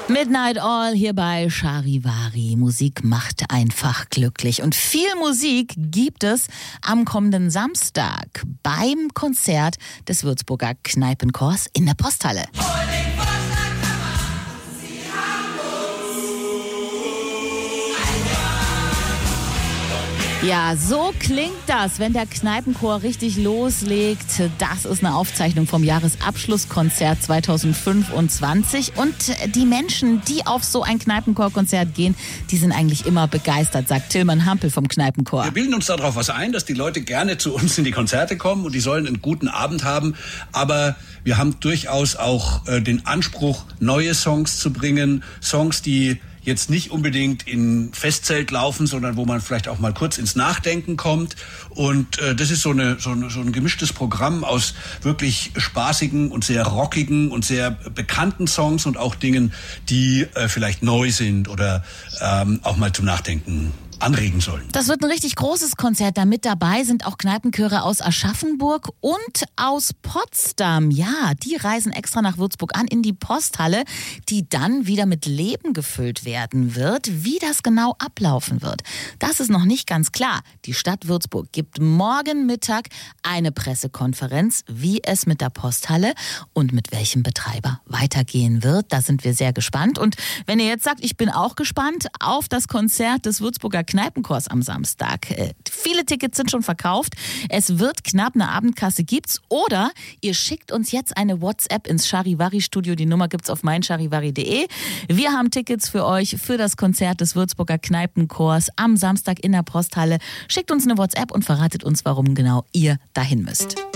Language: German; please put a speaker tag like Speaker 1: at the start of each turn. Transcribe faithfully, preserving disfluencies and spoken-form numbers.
Speaker 1: Midnight All hier bei Charivari. Musik macht einfach glücklich. Und viel Musik gibt es am kommenden Samstag beim Konzert des Würzburger Kneipenchors in der Posthalle. Ja, so klingt das, wenn der Kneipenchor richtig loslegt. Das ist eine Aufzeichnung vom Jahresabschlusskonzert zweitausendfünfundzwanzig. Und die Menschen, die auf so ein Kneipenchorkonzert gehen, die sind eigentlich immer begeistert, sagt Tilman Hampel vom Kneipenchor.
Speaker 2: Wir bilden uns darauf was ein, dass die Leute gerne zu uns in die Konzerte kommen und die sollen einen guten Abend haben. Aber wir haben durchaus auch äh, den Anspruch, neue Songs zu bringen. Songs, die jetzt nicht unbedingt in Festzelt laufen, sondern wo man vielleicht auch mal kurz ins Nachdenken kommt. Und äh, das ist so, eine, so, eine, so ein gemischtes Programm aus wirklich spaßigen und sehr rockigen und sehr bekannten Songs und auch Dingen, die äh, vielleicht neu sind oder ähm, auch mal zum Nachdenken anregen sollen.
Speaker 1: Das wird ein richtig großes Konzert. Da mit dabei sind auch Kneipenchöre aus Aschaffenburg und aus Potsdam. Ja, die reisen extra nach Würzburg an in die Posthalle, die dann wieder mit Leben gefüllt werden wird. Wie das genau ablaufen wird, das ist noch nicht ganz klar. Die Stadt Würzburg gibt morgen Mittag eine Pressekonferenz, wie es mit der Posthalle und mit welchem Betreiber weitergehen wird. Da sind wir sehr gespannt. Und wenn ihr jetzt sagt, ich bin auch gespannt auf das Konzert des Würzburger Kneipenchors am Samstag. Äh, viele Tickets sind schon verkauft. Es wird knapp, eine Abendkasse gibt's. Oder ihr schickt uns jetzt eine WhatsApp ins Charivari-Studio. Die Nummer gibt's auf meincharivari punkt de. Wir haben Tickets für euch für das Konzert des Würzburger Kneipenchors am Samstag in der Posthalle. Schickt uns eine WhatsApp und verratet uns, warum genau ihr dahin müsst.